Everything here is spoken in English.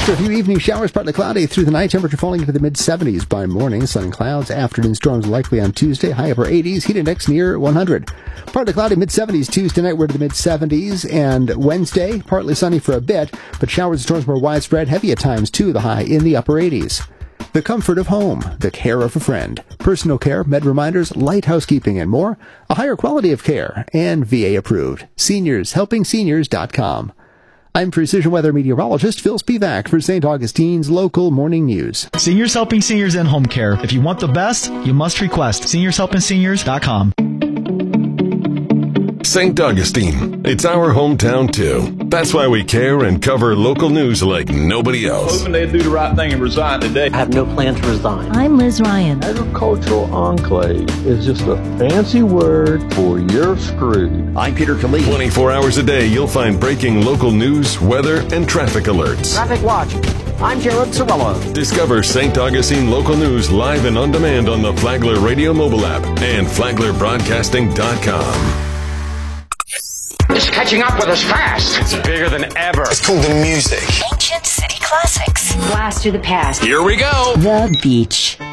After a few evening showers, partly cloudy through the night, temperature falling into the mid-70s by morning. Sun and clouds. Afternoon storms likely on Tuesday. High upper 80s. Heat index near 100. Partly cloudy mid-70s Tuesday night. We're to the mid-70s. And Wednesday, partly sunny for a bit, but showers and storms more widespread. Heavy at times, too. The high in the upper 80s. The comfort of home, the care of a friend, personal care, med reminders, light housekeeping, and more. A higher quality of care, and VA approved. SeniorsHelpingSeniors.com. I'm Precision Weather Meteorologist Phil Spivak for St. Augustine's Local Morning News. Seniors Helping Seniors in Home Care. If you want the best, you must request SeniorsHelpingSeniors.com. St. Augustine. It's our hometown, too. That's why we care and cover local news like nobody else. Hoping they'd do the right thing and resign today. I have no plan to resign. I'm Liz Ryan. Agricultural enclave is just a fancy word for you're screwed. I'm Peter Khalid. 24 hours a day, you'll find breaking local news, weather, and traffic alerts. Traffic Watch. I'm Jared Sorello. Discover St. Augustine local news live and on demand on the Flagler Radio mobile app and FlaglerBroadcasting.com. It's catching up with us fast. It's bigger than ever. It's called the music. Ancient city classics. Blast through the past. Here we go. The beach.